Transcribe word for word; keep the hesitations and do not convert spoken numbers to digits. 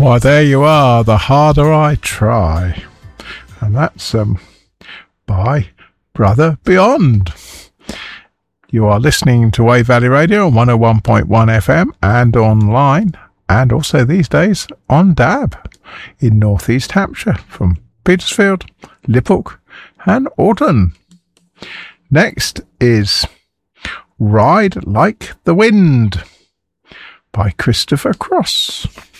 Why, there you are, The Harder I Try. And that's um, by Brother Beyond. You are listening to Wave Valley Radio on one oh one point one F M and online, and also these days on D A B in North East Hampshire from Petersfield, Liphook and Alton. Next is Ride Like the Wind by Christopher Cross.